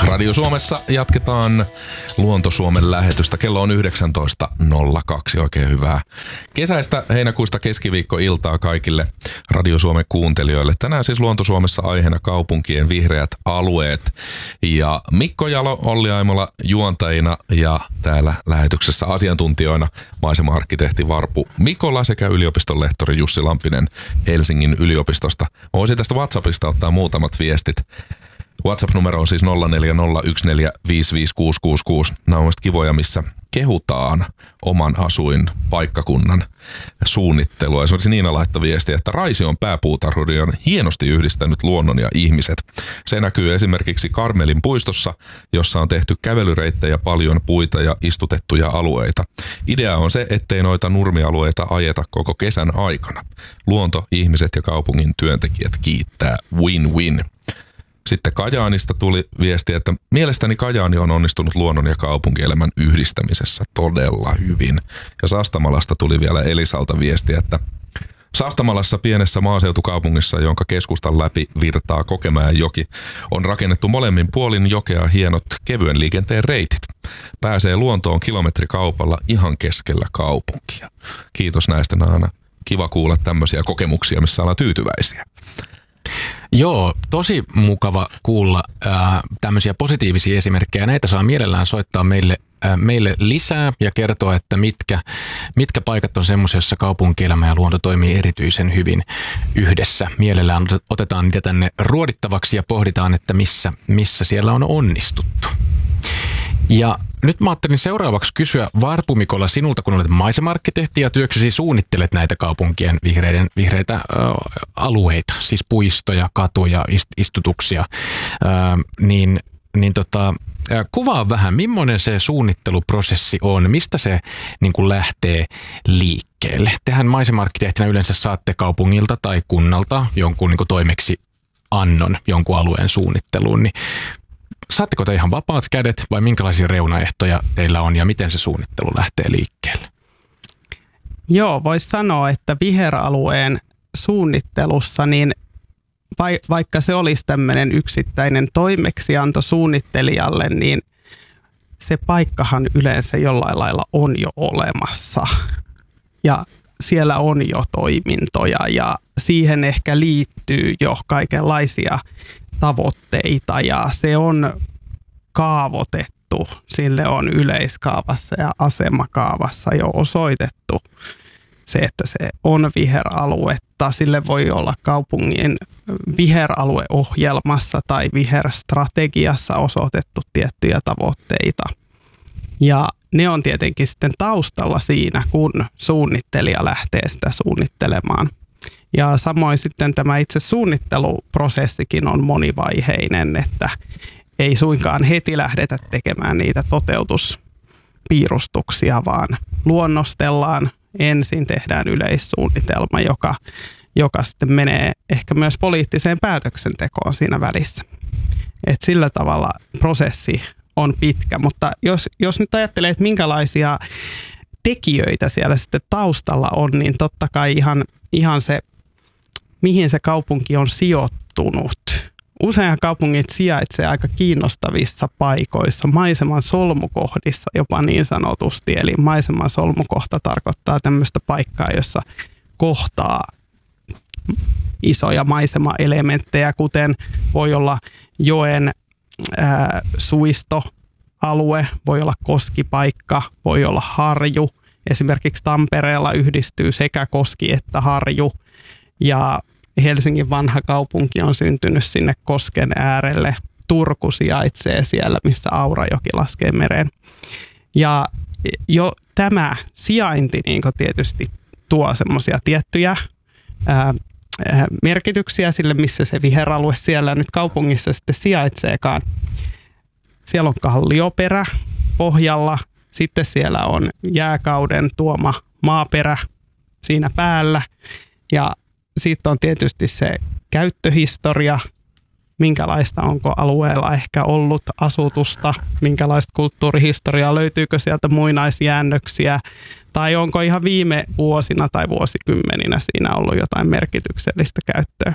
Radio Suomessa jatketaan Luonto Suomen lähetystä. Kello on 19.02. Oikein hyvää kesäistä heinäkuista keskiviikkoiltaa kaikille Radio Suomen kuuntelijoille. Tänään siis Luonto Suomessa aiheena kaupunkien vihreät alueet. Ja Mikko Jalo, Olli Aimola juontajina ja täällä lähetyksessä asiantuntijoina maisema-arkkitehti Varpu Mikola sekä yliopiston lehtori Jussi Lampinen Helsingin yliopistosta. Voisin tästä WhatsAppista ottaa muutamat viestit. WhatsApp-numero on siis 0401455666. Nämä on mielestäni kivoja, missä kehutaan oman asuinpaikkakunnan suunnittelua. Esimerkiksi Niina laittoi viestiä, että Raision pääpuutarhuri on hienosti yhdistänyt luonnon ja ihmiset. Se näkyy esimerkiksi Karmelin puistossa, jossa on tehty kävelyreittejä, paljon puita ja istutettuja alueita. Idea on se, ettei noita nurmialueita ajeta koko kesän aikana. Luonto, ihmiset ja kaupungin työntekijät kiittää win-win. Sitten Kajaanista tuli viesti, että mielestäni Kajaani on onnistunut luonnon ja kaupunkielämän yhdistämisessä todella hyvin. Ja Sastamalasta tuli vielä Elisalta viesti, että Sastamalassa pienessä maaseutukaupungissa, jonka keskustan läpi virtaa Kokemäenjoki, on rakennettu molemmin puolin jokea hienot kevyen liikenteen reitit. Pääsee luontoon kilometrikaupalla ihan keskellä kaupunkia. Kiitos näistä, Naana. Kiva kuulla tämmöisiä kokemuksia, missä ollaan tyytyväisiä. Joo, tosi mukava kuulla tämmöisiä positiivisia esimerkkejä. Näitä saa mielellään soittaa meille lisää ja kertoa, että mitkä paikat on semmoisia, joissa kaupunkielämä ja luonto toimii erityisen hyvin yhdessä. Mielellään otetaan niitä tänne ruodittavaksi ja pohditaan, että missä siellä on onnistuttu. Ja nyt mä ajattelin seuraavaksi kysyä Varpu Mikola sinulta, kun olet maisema-arkkitehti ja työksesi suunnittelet näitä kaupunkien vihreitä alueita, siis puistoja, katuja, istutuksia, kuvaa vähän, millainen se suunnitteluprosessi on, mistä se niin kuin lähtee liikkeelle. Tehän maisema-arkkitehtinä yleensä saatte kaupungilta tai kunnalta jonkun niin kuin toimeksiannon jonkun alueen suunnitteluun, niin saatteko te ihan vapaat kädet vai minkälaisia reunaehtoja teillä on ja miten se suunnittelu lähtee liikkeelle? Joo, voisi sanoa, että viheralueen suunnittelussa, niin vaikka se olisi tämmöinen yksittäinen toimeksianto suunnittelijalle, niin se paikkahan yleensä jollain lailla on jo olemassa. Ja siellä on jo toimintoja ja siihen ehkä liittyy jo kaikenlaisia tavoitteita ja se on kaavoitettu, sille on yleiskaavassa ja asemakaavassa jo osoitettu se, että se on viheraluetta. Sille voi olla kaupungin viheralueohjelmassa tai viherstrategiassa osoitettu tiettyjä tavoitteita. Ja ne on tietenkin sitten taustalla siinä, kun suunnittelija lähtee sitä suunnittelemaan. Ja samoin sitten tämä itse suunnitteluprosessikin on monivaiheinen, että ei suinkaan heti lähdetä tekemään niitä toteutuspiirustuksia, vaan luonnostellaan. Ensin tehdään yleissuunnitelma, joka sitten menee ehkä myös poliittiseen päätöksentekoon siinä välissä. Et sillä tavalla prosessi on pitkä, mutta jos nyt ajattelee, että minkälaisia tekijöitä siellä sitten taustalla on, niin totta kai ihan se, mihin se kaupunki on sijoittunut. Usein kaupungit sijaitsee aika kiinnostavissa paikoissa, maiseman solmukohdissa jopa niin sanotusti. Eli maiseman solmukohta tarkoittaa tämmöistä paikkaa, jossa kohtaa isoja maisemaelementtejä, kuten voi olla joen suistoalue, voi olla koskipaikka, voi olla harju. Esimerkiksi Tampereella yhdistyy sekä koski että harju ja Helsingin vanha kaupunki on syntynyt sinne kosken äärelle. Turku sijaitsee siellä, missä Aurajoki laskee mereen. Ja jo tämä sijainti niin tietysti tuo semmoisia tiettyjä merkityksiä sille, missä se viheralue siellä nyt kaupungissa sitten sijaitseekaan. Siellä on kallioperä pohjalla, sitten siellä on jääkauden tuoma maaperä siinä päällä ja sitten on tietysti se käyttöhistoria, minkälaista onko alueella ehkä ollut asutusta, minkälaista kulttuurihistoriaa, löytyykö sieltä muinaisjäännöksiä tai onko ihan viime vuosina tai vuosikymmeninä siinä ollut jotain merkityksellistä käyttöä.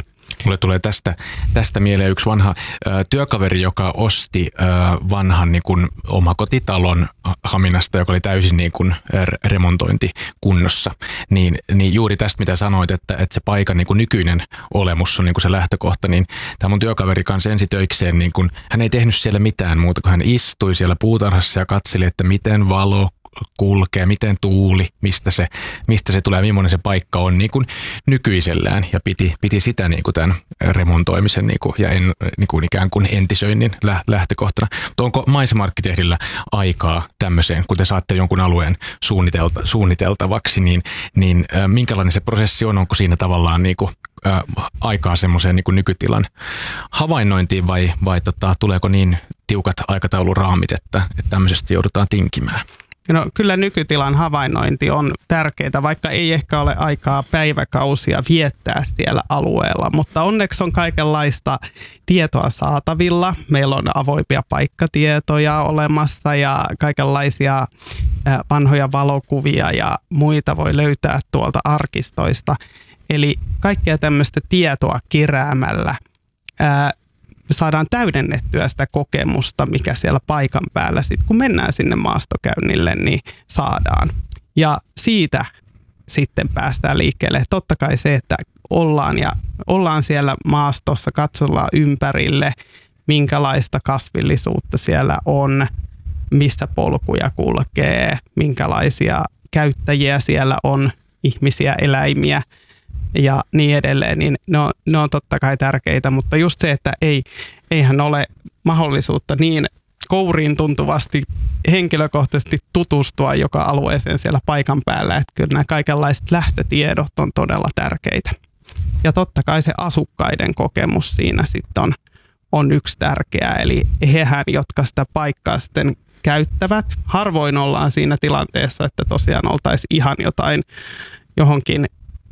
Mulle tulee tästä mieleen yksi vanha työkaveri, joka osti vanhan niin kuin omakotitalon Haminasta, joka oli täysin niin kuin remontointikunnossa. Niin juuri tästä, mitä sanoit, että se paikan niin kuin nykyinen olemus on niin kuin se lähtökohta, niin tämä mun työkaveri kanssa ensitöikseen, niin kuin, hän ei tehnyt siellä mitään muuta, kun hän istui siellä puutarhassa ja katseli, että miten valo kulkee, miten tuuli, mistä se tulee, millainen se paikka on niin kuin nykyisellään, ja piti sitä niin kuin tämän remontoimisen niin kuin, ja niin kuin ikään kuin entisöinnin lähtökohtana. Mutta onko maisema-arkkitehdillä aikaa tämmöiseen, kun te saatte jonkun alueen suunniteltavaksi, niin minkälainen se prosessi on? Onko siinä tavallaan niin kuin, aikaa semmoiseen niin kuin nykytilan havainnointiin vai tuleeko niin tiukat aikatauluraamit, että tämmöisestä joudutaan tinkimään? No, kyllä nykytilan havainnointi on tärkeää, vaikka ei ehkä ole aikaa päiväkausia viettää siellä alueella, mutta onneksi on kaikenlaista tietoa saatavilla. Meillä on avoimia paikkatietoja olemassa ja kaikenlaisia vanhoja valokuvia ja muita voi löytää tuolta arkistoista. Eli kaikkea tämmöistä tietoa keräämällä saadaan täydennettyä sitä kokemusta, mikä siellä paikan päällä sitten, kun mennään sinne maastokäynnille, niin saadaan. Ja siitä sitten päästään liikkeelle. Totta kai se, että ollaan siellä maastossa, katsellaan ympärille, minkälaista kasvillisuutta siellä on, missä polkuja kulkee, minkälaisia käyttäjiä siellä on, ihmisiä, eläimiä ja niin edelleen, niin ne on totta kai tärkeitä, mutta just se, että eihän ole mahdollisuutta niin kouriin tuntuvasti henkilökohtaisesti tutustua joka alueeseen siellä paikan päällä, että kyllä nämä kaikenlaiset lähtötiedot on todella tärkeitä. Ja totta kai se asukkaiden kokemus siinä sitten on yksi tärkeä, eli hehän, jotka sitä paikkaa sitten käyttävät. Harvoin ollaan siinä tilanteessa, että tosiaan oltaisiin ihan johonkin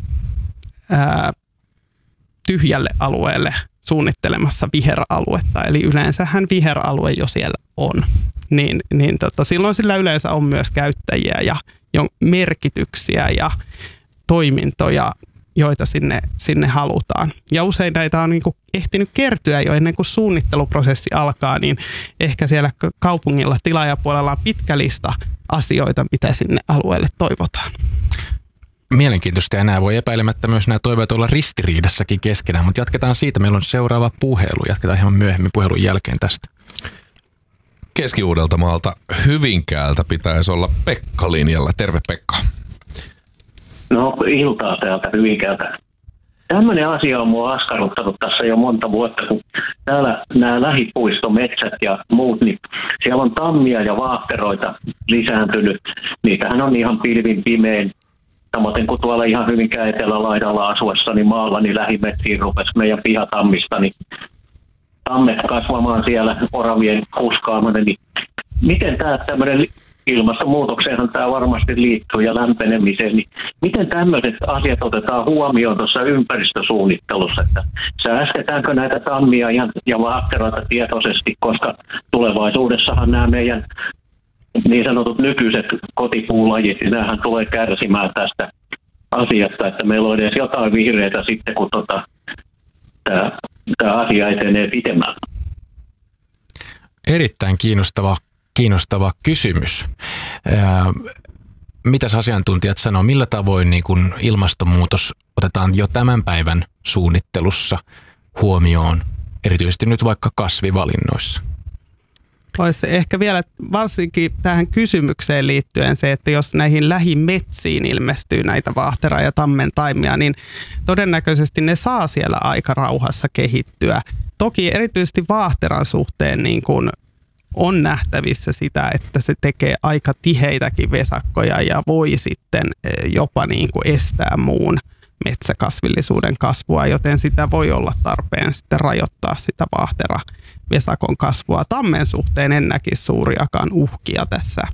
tyhjälle alueelle suunnittelemassa viheraluetta, eli yleensähän viheralue jo siellä on. Silloin sillä yleensä on myös käyttäjiä ja merkityksiä ja toimintoja, joita sinne halutaan. Ja usein näitä on niin kuin ehtinyt kertyä jo ennen kuin suunnitteluprosessi alkaa, niin ehkä siellä kaupungilla tilaajapuolella on pitkä lista asioita, mitä sinne alueelle toivotaan. Mielenkiintoista, ja nämä voi epäilemättä myös nämä toiveet olla ristiriidassakin keskenään, mutta jatketaan siitä. Meillä on seuraava puhelu. Jatketaan hieman myöhemmin puhelun jälkeen tästä. Keski-Uudeltamaalta Hyvinkäältä pitäisi olla Pekka linjalla. Terve Pekka. No, iltaa täältä Hyvinkäältä. Tämmöinen asia on mua askarruttanut tässä jo monta vuotta, kun täällä nämä lähipuistometsät ja muut, niin siellä on tammia ja vaahtoroita lisääntynyt. Niitähän on ihan pilvin pimein. Samoin kuin tuolla ihan Hyvinkään etelälaidalla asuessani maalla, niin lähimetsiin rupesi meidän pihatammista, niin tammet kasvamaan siellä oravien kuskaaminen. Niin miten tämä tämmöinen ilmastonmuutokseenhan tämä varmasti liittyy ja lämpenemiseen, niin miten tämmöiset asiat otetaan huomioon tuossa ympäristösuunnittelussa, että säästetäänkö näitä tammia ja vaahtoroita tietoisesti, koska tulevaisuudessahan nämä meidän niin sanotut nykyiset kotipuulajit, niin näähän tulee kärsimään tästä asiasta, että meillä on edes jotain vihreitä sitten, kun tämä asia etenee pitemmällä. Erittäin kiinnostava kysymys. Mitäs asiantuntijat sanoo, millä tavoin niin kun ilmastonmuutos otetaan jo tämän päivän suunnittelussa huomioon, erityisesti nyt vaikka kasvivalinnoissa? Olisi ehkä vielä varsinkin tähän kysymykseen liittyen se, että jos näihin lähimetsiin ilmestyy näitä vaahtera- ja tammentaimia, niin todennäköisesti ne saa siellä aika rauhassa kehittyä. Toki erityisesti vaahteran suhteen niin kuin on nähtävissä sitä, että se tekee aika tiheitäkin vesakkoja ja voi sitten jopa niin kuin estää muun metsäkasvillisuuden kasvua, joten sitä voi olla tarpeen sitten rajoittaa sitä vaahtera-vesakon kasvua. Tammen suhteen en näkisi suuriakaan uhkia tässä.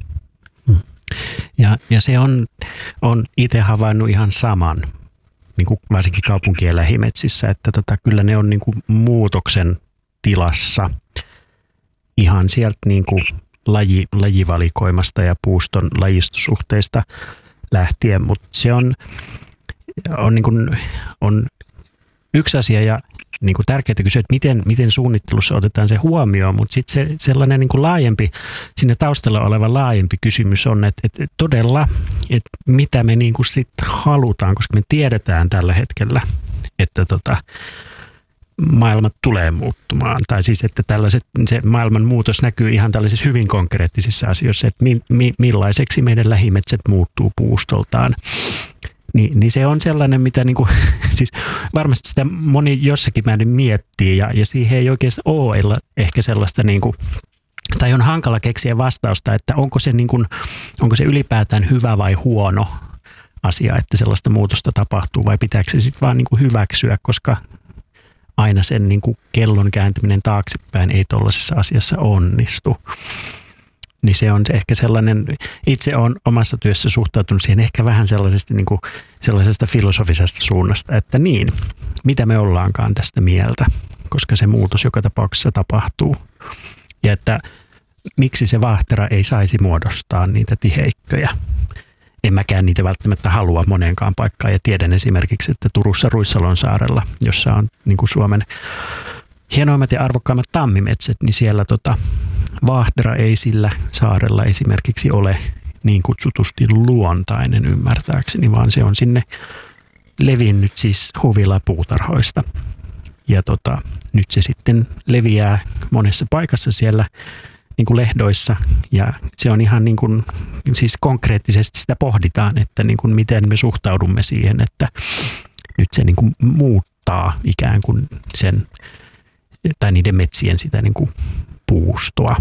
Ja se on itse havainnut ihan saman, niin kuin varsinkin kaupunkien lähimetsissä, että kyllä ne on niin kuin muutoksen tilassa ihan sieltä niin kuin lajivalikoimasta ja puuston lajistosuhteista lähtien, mutta se on yksi asia ja niin kuin tärkeää kysyä, että miten suunnittelussa otetaan se huomioon, mutta sitten se sellainen niin kuin laajempi, sinne taustalla oleva laajempi kysymys on, että todella, että mitä me niin kuin sit halutaan, koska me tiedetään tällä hetkellä, että maailma tulee muuttumaan. Tai siis, että se maailman muutos näkyy ihan tällaisissa hyvin konkreettisissa asioissa, että millaiseksi meidän lähimetsät muuttuu puustoltaan. Niin se on sellainen, mitä niinku, siis varmasti sitä moni jossakin määrin miettii ja siihen ei oikeasti ole ehkä sellaista niinku, tai on hankala keksiä vastausta, että onko se ylipäätään hyvä vai huono asia, että sellaista muutosta tapahtuu vai pitääkö se sitten vaan niinku hyväksyä, koska aina sen niinku kellon kääntyminen taaksepäin ei tuollaisessa asiassa onnistu. Niin se on ehkä sellainen, itse olen omassa työssä suhtautunut siihen ehkä vähän sellaisesta filosofisesta suunnasta, että niin, mitä me ollaankaan tästä mieltä, koska se muutos joka tapauksessa tapahtuu. Ja että miksi se vaahtera ei saisi muodostaa niitä tiheikköjä. En mäkään niitä välttämättä halua moneenkaan paikkaan ja tiedän esimerkiksi, että Turussa Ruissalon saarella, jossa on niin kuin Suomen hienoimmat ja arvokkaimmat tammimetsät, niin siellä vaahtera ei sillä saarella esimerkiksi ole niin kutsutusti luontainen ymmärtääkseni, vaan se on sinne levinnyt siis huvilapuutarhoista. Ja nyt se sitten leviää monessa paikassa siellä niin kuin lehdoissa ja se on ihan niin kuin, siis konkreettisesti sitä pohditaan, että niin kuin miten me suhtaudumme siihen, että nyt se niin kuin muuttaa ikään kuin sen tai niiden metsien sitä niin kuin puustoa.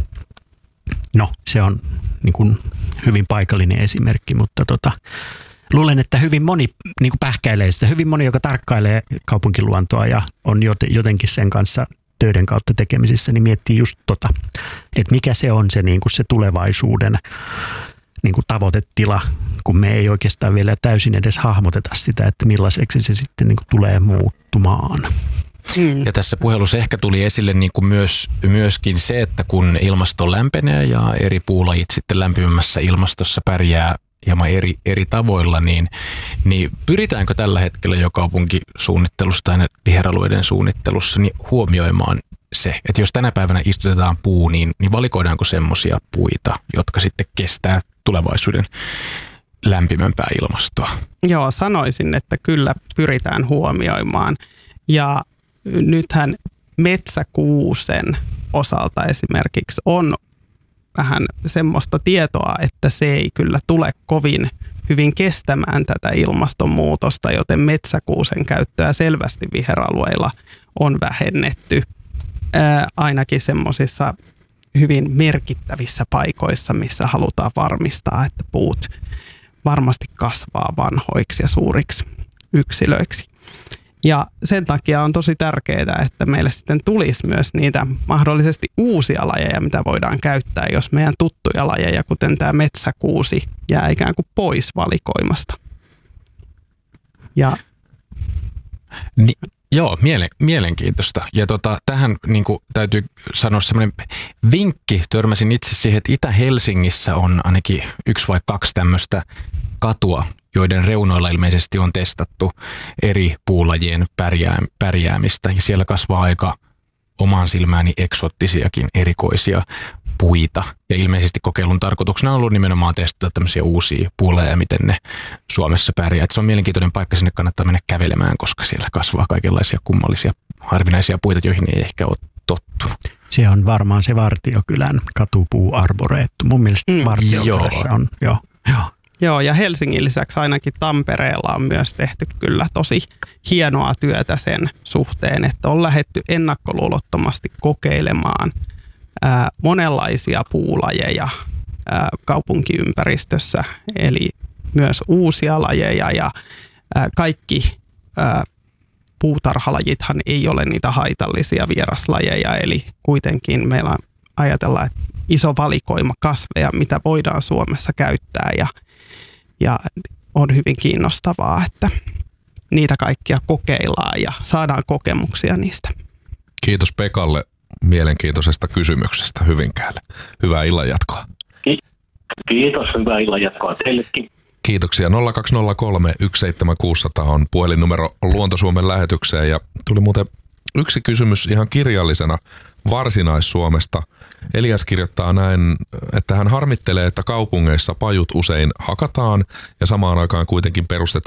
No, se on niin kuin hyvin paikallinen esimerkki, mutta luulen, että hyvin moni niin kuin pähkäilee sitä. Hyvin moni, joka tarkkailee kaupunkiluontoa ja on jotenkin sen kanssa töiden kautta tekemisissä, niin miettii just että mikä se on se, niin kuin se tulevaisuuden niin kuin tavoitetila, kun me ei oikeastaan vielä täysin edes hahmoteta sitä, että millaiseksi se sitten niin kuin tulee muuttumaan. Ja tässä puhelussa ehkä tuli esille niin kuin myöskin se, että kun ilmasto lämpenee ja eri puulajit sitten lämpimämmässä ilmastossa pärjää hieman eri tavoilla, niin pyritäänkö tällä hetkellä jo kaupunkisuunnittelussa tai viheralueiden suunnittelussa niin huomioimaan se, että jos tänä päivänä istutetaan puu, niin valikoidaanko semmoisia puita, jotka sitten kestää tulevaisuuden lämpimämpää ilmastoa? Joo, sanoisin, että kyllä pyritään huomioimaan. Ja nythän metsäkuusen osalta esimerkiksi on vähän semmoista tietoa, että se ei kyllä tule kovin hyvin kestämään tätä ilmastonmuutosta, joten metsäkuusen käyttöä selvästi viheralueilla on vähennetty ainakin semmoisissa hyvin merkittävissä paikoissa, missä halutaan varmistaa, että puut varmasti kasvaa vanhoiksi ja suuriksi yksilöiksi. Ja sen takia on tosi tärkeää, että meille sitten tulisi myös niitä mahdollisesti uusia lajeja, mitä voidaan käyttää, jos meidän tuttuja lajeja, kuten tämä metsäkuusi, jää ikään kuin pois valikoimasta. Ja joo, mielenkiintoista. Ja tähän niin kuin täytyy sanoa semmoinen vinkki. Törmäsin itse siihen, että Itä-Helsingissä on ainakin 1 vai 2 tämmöistä katua, joiden reunoilla ilmeisesti on testattu eri puulajien pärjäämistä. Ja siellä kasvaa aika omaan silmääni eksoottisiakin erikoisia puita. Ja ilmeisesti kokeilun tarkoituksena on ollut nimenomaan testata tämmöisiä uusia puulajeja, miten ne Suomessa pärjää. Et se on mielenkiintoinen paikka, sinne kannattaa mennä kävelemään, koska siellä kasvaa kaikenlaisia kummallisia, harvinaisia puita, joihin ei ehkä ole tottunut. Se on varmaan se Vartiokylän katupuuarboreettu. Mun mielestä Vartiokylässä on, joo. Joo, ja Helsingin lisäksi ainakin Tampereella on myös tehty kyllä tosi hienoa työtä sen suhteen, että on lähdetty ennakkoluulottomasti kokeilemaan monenlaisia puulajeja kaupunkiympäristössä, eli myös uusia lajeja ja kaikki puutarhalajithan ei ole niitä haitallisia vieraslajeja, eli kuitenkin meillä ajatellaan, että iso valikoima kasveja, mitä voidaan Suomessa käyttää ja on hyvin kiinnostavaa, että niitä kaikkia kokeillaan ja saadaan kokemuksia niistä. Kiitos Pekalle mielenkiintoisesta kysymyksestä Hyvinkäälle. Hyvää illanjatkoa. Kiitos, hyvää illanjatkoa teillekin. Kiitoksia. 0203 17600 on puhelinnumero Luonto-Suomen lähetykseen ja tuli muuten yksi kysymys ihan kirjallisena Varsinais-Suomesta. Elias kirjoittaa näin, että hän harmittelee, että kaupungeissa pajut usein hakataan ja samaan aikaan kuitenkin perustetaan